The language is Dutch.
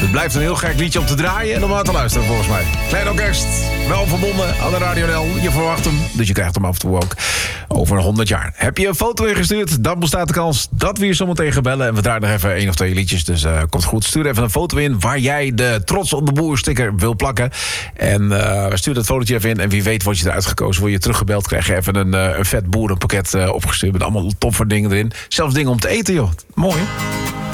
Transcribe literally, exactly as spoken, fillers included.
Het blijft een heel gek liedje om te draaien en om aan te luisteren volgens mij. Klein orkest, wel verbonden aan de Radio N L. Je verwacht hem, dus je krijgt hem af en toe ook over honderd jaar. Heb je een foto ingestuurd, dan bestaat de kans dat we je zometeen gaan bellen. En we draaien nog even één of twee liedjes, dus uh, komt goed. Stuur even een foto in waar jij de Trots op de Boer sticker wil plakken. En uh, stuur dat fotootje even in en wie weet word je eruit gekozen. Word je teruggebeld, krijg je even een, uh, een vet boerenpakket uh, opgestuurd met allemaal toffe dingen erin. Zelfs dingen om te eten, joh. Mooi.